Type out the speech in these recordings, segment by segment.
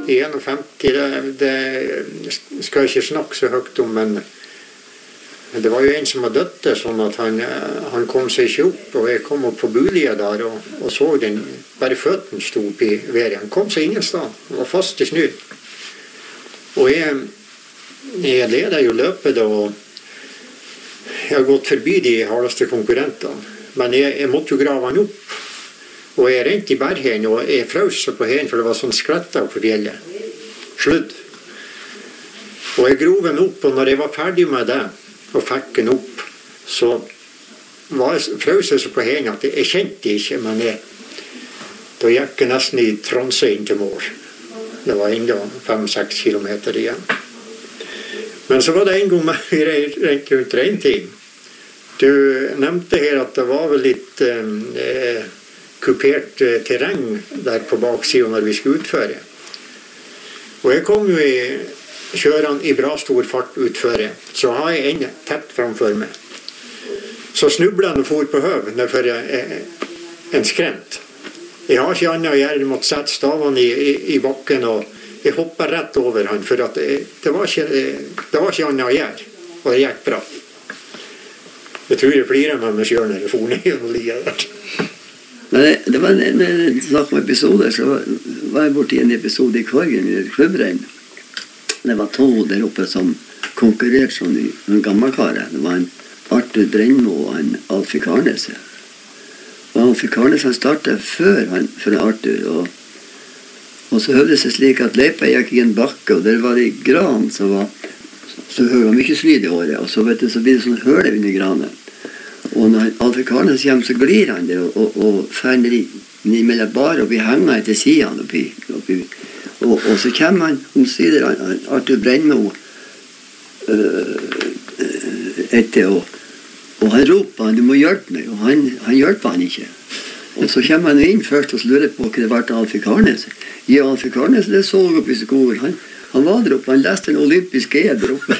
I 51, det skal jeg ikke snakke så høyt om, men det var jo en som var dødt der, sånn at han kom seg ikke opp, og jeg kom opp på bulia der, og så den, bare føtten stod opp I været. Han kom seg ingen sted, han var fast I snø. Og jeg leder jo løpet da, og jeg har gått forbi de hardeste konkurrentene, men jeg måtte jo grave han opp. Og jeg rente I bergen, og jeg frøste på hen, for det var sånn skletter på fjellet. Slutt. Og jeg grov han opp, og når jeg var ferdig med det, og fikk han opp, så frøste jeg så på hen at jeg kjente ikke, men da gikk jeg nesten I Tromsø inn til mål. Det var enda 5-6 kilometer igjen. Men så var det en gang vi rente rundt reintiden. Du nevnte her at det var vel litt kupert terreng der på baksiden når vi skulle utføre. Og jeg kom jo kjørende I bra stor fart utføre, så har jeg en tett framfor meg. Så snublet han og for på høv for en skrent. Jeg har ikke annet å gjøre, jeg måtte sette stavene I bakken, og jeg hoppet rett over han, for at det var ikke annet å gjøre, og det gikk bra. Jeg tror jeg flirer med meg selv når jeg for ned og lier der. Men det var en snakk om episoder, så var jeg borte I en episode I Korgen I klubbrenn. Det var 2 der oppe som konkurrerte sånn I en gammel kare. Det var en Arthur Brennmo og en Alfie Karnes. Og Alfie Karnes han startet før Arthur, og så høvde det slik at leipa gikk I en bakke, og der var det gran som var så høy og mye slid I året, og så, så blir det sånn høle under granen. Og når Alfie Karnes kommer, så glir han der, og ferner I mellom bar, og vi henger etter siden oppi. Og så kommer han, omsider Arthur Brennmo etter, og han roper han, du må hjelpe meg, og han hjelper han ikke. Og så kommer han inn først og så lurer på hva det var til Alfie Karnes. Ja, Alfie Karnes, det så opp I skolen. Han var der oppe, han leste en olympisk ed der oppe.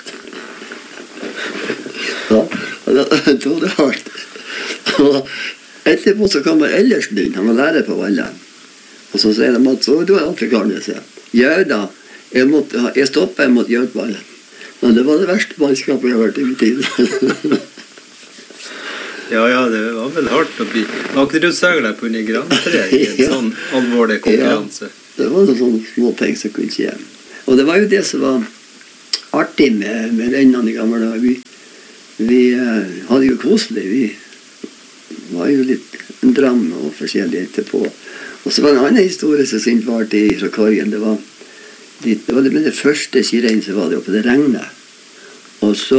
Ja, han tog det hardt. Og etterpå så kommer Ellersen inn, han var lærer på Valle. Og så sier de at så du Alfie Karnes. Ja da, jeg stoppet, jeg måtte hjelpe alle. Men det var det verste mannskapet jeg har hørt I min tid. Ja, det var vel hardt å bli akterutseglet på under grantreet I en sånn alvorlig konkurranse. Ja, det var noen sånne små ting som kunne skje. Og det var jo det som var artig med rennene I gamle dager. Vi hadde jo koselig, vi var jo litt en dram og forskjellig etterpå. Og så var det en annen historie som sint var til fra Korgen. Det var det første skireien som var det oppe, det regnet. Og så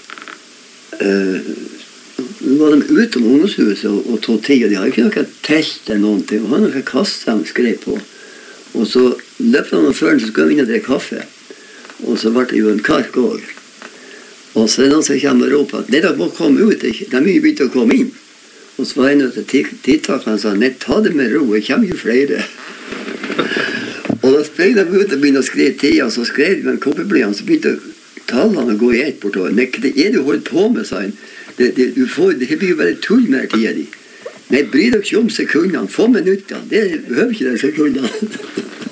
var de utom ungdomshuset og tog tid, og de hadde ikke noe telt eller noen ting, og han hadde noen kasser de skrev på. Og så løpte han før, så skulle han inn og drikke kaffe. Og så var det jo en kark også. Og så noen som kommer og roper at, nei, de må komme ut, ikke? De begynte å komme inn. Og så var en av tiltakene, han sa, nei, ta det med ro, jeg kommer jo flere. Og da sprang de ut og begynte å skrive tida, så skrev de med en koppeblyan, så begynte tallene å gå I ett bortover. Nei, hva det du holdt på med, sa han? Det blir jo bare tull med tida di. Nei, bry deg ikke om sekundene, få minutter, det behøver ikke den sekundene.